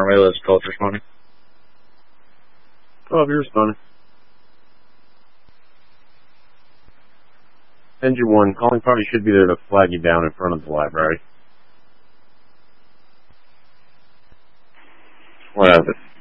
Army, this is Coach responding. Oh, if you're responding. Engine 1, calling party should be there to flag you down in front of the library. What happened?